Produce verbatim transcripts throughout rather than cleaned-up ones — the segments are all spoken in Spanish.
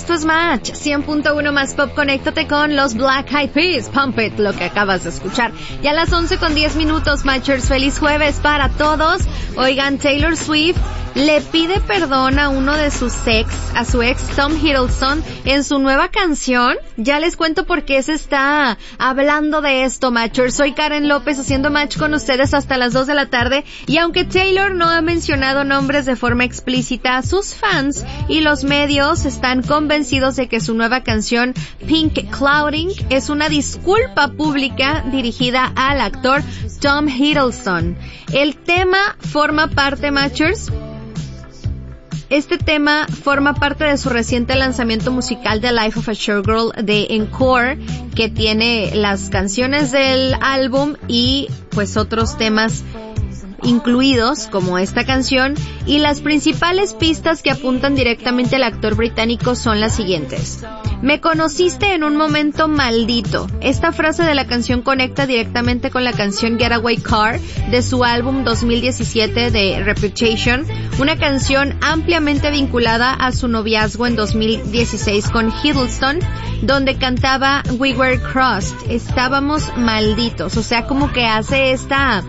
Esto es Match cien punto uno más Pop. Conéctate con los Black Eyed Peas, Pump It, lo que acabas de escuchar. Y a las once con diez minutos, Matchers, feliz jueves para todos. Oigan, Taylor Swift le pide perdón a uno de sus ex, a su ex Tom Hiddleston, en su nueva canción. Ya les cuento por qué se está hablando de esto, Matchers. Soy Karen López haciendo match con ustedes hasta las dos de la tarde. Y aunque Taylor no ha mencionado nombres de forma explícita, sus fans y los medios están convencidos de que su nueva canción Pink Clouding es una disculpa pública dirigida al actor Tom Hiddleston. El tema forma parte, Matchers, Este tema forma parte de su reciente lanzamiento musical The Life of a Showgirl de Encore, que tiene las canciones del álbum y pues otros temas incluidos como esta canción, y las principales pistas que apuntan directamente al actor británico son las siguientes. Me conociste en un momento maldito. Esta frase de la canción conecta directamente con la canción Getaway Car de su álbum dos mil diecisiete de Reputation, una canción ampliamente vinculada a su noviazgo en dos mil dieciséis con Hiddleston, donde cantaba We Were Crossed, estábamos malditos. O sea, como que hace esta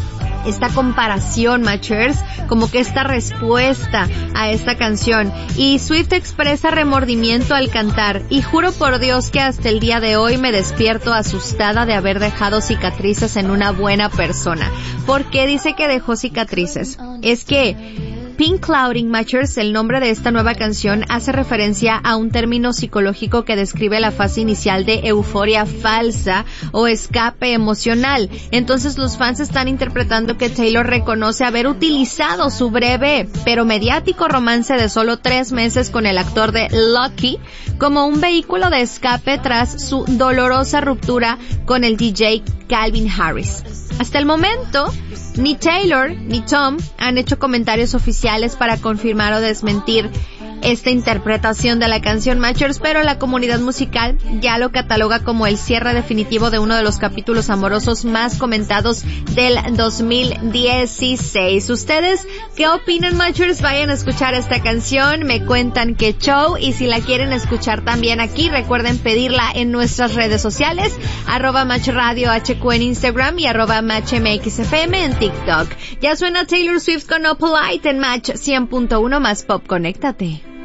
esta comparación, Matchers, como que esta respuesta a esta canción. Y Swift expresa remordimiento al cantar: y juro por Dios que hasta el día de hoy me despierto asustada de haber dejado cicatrices en una buena persona. ¿Por qué dice que dejó cicatrices? Es que Pink Clouding, Matchers, el nombre de esta nueva canción, hace referencia a un término psicológico que describe la fase inicial de euforia falsa o escape emocional. Entonces los fans están interpretando que Taylor reconoce haber utilizado su breve pero mediático romance de solo tres meses con el actor de Lucky como un vehículo de escape tras su dolorosa ruptura con el D J Calvin Harris. Hasta el momento, ni Taylor ni Tom han hecho comentarios oficiales para confirmar o desmentir esta interpretación de la canción, Matchers, pero la comunidad musical ya lo cataloga como el cierre definitivo de uno de los capítulos amorosos más comentados del dos mil dieciséis. ¿Ustedes qué opinan, Matchers? Vayan a escuchar esta canción, me cuentan qué show, y si la quieren escuchar también aquí, recuerden pedirla en nuestras redes sociales, arroba Match Radio H Q en Instagram y arroba Match M X F M en TikTok. Ya suena Taylor Swift con No Polite en Match cien punto uno más Pop. Conéctate.